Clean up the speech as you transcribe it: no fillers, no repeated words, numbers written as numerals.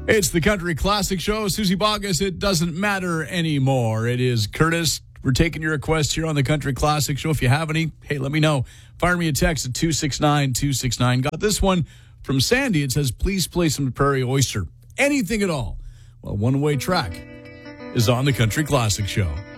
It's the Country Classic Show. Susie Boggess, it doesn't matter anymore. It is Curtis. We're taking your requests here on the Country Classic Show. If you have any, hey, let me know. Fire me a text at 269-269. Got this one from Sandy. It says, please play some Prairie Oyster. Anything at all. Well, One Way Track is on the Country Classic Show.